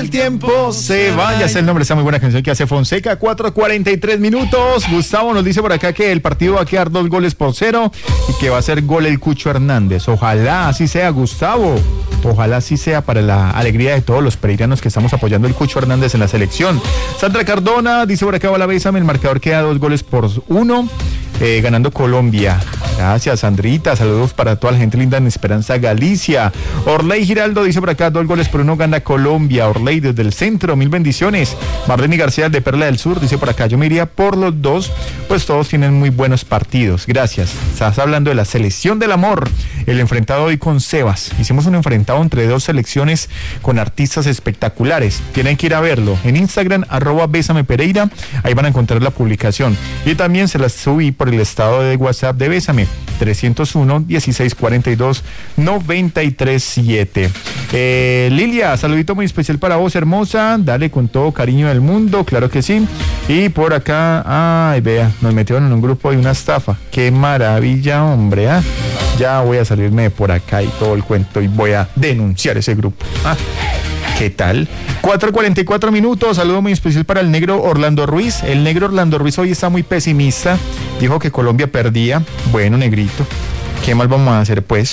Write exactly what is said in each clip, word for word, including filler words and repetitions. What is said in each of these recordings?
el tiempo se va. Ya sé el nombre, esa muy buena canción que hace Fonseca. Cuatro cuarenta y tres minutos. Gustavo nos dice por acá que el partido va a quedar dos goles por cero y que va a ser gol el Cucho Hernández. Ojalá así sea, Gustavo. Ojalá así sea, para la alegría de todos los pereiranos que estamos apoyando el Cucho Hernández en la selección. Sandra Cardona dice por acá, hola, bésame, el marcador queda dos goles por uno, eh, ganando Colombia. Gracias, Sandrita, saludos para toda la gente linda en Esperanza, Galicia. Orley Giraldo dice por acá, dos goles por uno gana Colombia. Orley desde el centro, mil bendiciones. Marlene García de Perla del Sur dice por acá, yo me iría por los dos, pues todos tienen muy buenos partidos. Gracias. Estás hablando de la selección del amor, el enfrentado hoy con Sebas. Hicimos un enfrentado entre dos selecciones con artistas espectaculares. Tienen que ir a verlo en Instagram, arroba Bésame Pereira, ahí van a encontrar la publicación. Y también se las subí por el estado de WhatsApp de Bésame, trescientos uno, dieciséis cuarenta y dos, noventa y tres siete. Eh, Lilia, saludito muy especial para vos, hermosa. Dale con todo cariño del mundo, claro que sí. Y por acá, ay, vea, nos metieron en un grupo de una estafa. Qué maravilla, hombre, ¿eh? Ya voy a salirme por acá y todo el cuento y voy a denunciar ese grupo. ¿Ah? ¿Qué tal? cuatro cuarenta y cuatro minutos, saludo muy especial para el negro Orlando Ruiz. El negro Orlando Ruiz hoy está muy pesimista, dijo que Colombia perdía. Bueno, negrito, ¿qué mal vamos a hacer pues?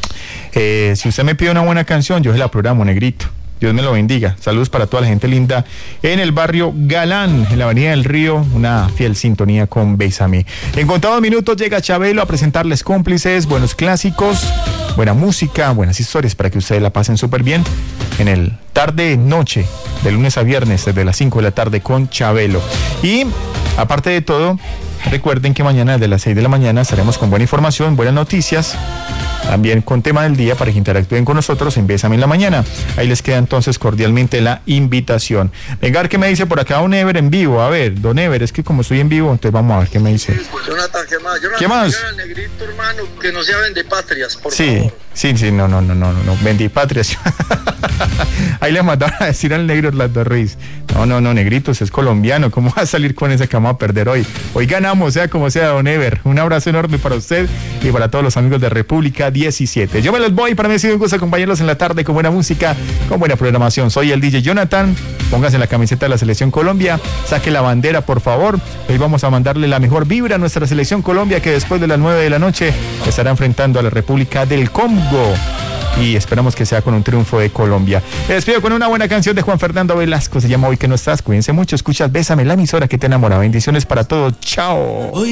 Eh, si usted me pide una buena canción, yo se la programo, negrito. Dios me lo bendiga. Saludos para toda la gente linda en el barrio Galán, en la avenida del Río, una fiel sintonía con Bésame. En contados minutos llega Chabelo a presentarles cómplices, buenos clásicos, buena música, buenas historias para que ustedes la pasen súper bien en el tarde noche, de lunes a viernes, desde las cinco de la tarde con Chabelo. Y aparte de todo, recuerden que mañana desde las seis de la mañana estaremos con buena información, buenas noticias, también con tema del día para que interactúen con nosotros en Bésame en la mañana. Ahí les queda entonces cordialmente la invitación. Venga, ¿qué me dice por acá don Ever en vivo? A ver, don Ever, es que como estoy en vivo, entonces vamos a ver qué me dice. Jonathan, ¿qué más? Jonathan, ¿Qué más? Al negrito, hermano, que no sea vendepatrias, por sí, favor. Sí, sí, no, no, no, no, no, vendipatrias. Ahí le mandaron a decir al negro Orlando Ruiz. No, no, no, negritos, es colombiano, ¿cómo va a salir con ese que vamos a perder hoy? Hoy ganamos, sea como sea, don Ever. Un abrazo enorme para usted y para todos los amigos de República diecisiete. Yo me los voy, para mí ha sido un gusto acompañarlos en la tarde con buena música, con buena programación. Soy el D J Jonathan, póngase la camiseta de la Selección Colombia, saque la bandera, por favor. Hoy vamos a mandarle la mejor vibra a nuestra Selección Colombia, que después de las nueve de la noche estará enfrentando a la República del Congo. Y esperamos que sea con un triunfo de Colombia. Me despido con una buena canción de Juan Fernando Velasco, se llama Hoy que no estás. Cuídense mucho, escuchas Bésame, la emisora que te enamora. Bendiciones para todos, chao.